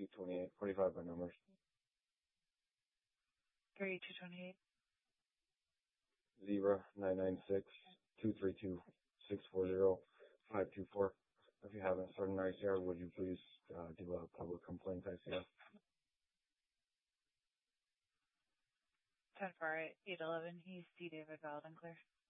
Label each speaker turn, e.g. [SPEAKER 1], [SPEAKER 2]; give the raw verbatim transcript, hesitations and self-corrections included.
[SPEAKER 1] thirty-two twenty-eight, forty-five by numbers.
[SPEAKER 2] thirty-two twenty-eight.
[SPEAKER 1] Zebra nine nine six two three two six four zero five two four. If you haven't started an I C R, would you please uh, do a public complaint I C R?
[SPEAKER 2] ten four eight eleven East D. David Valdon Clear.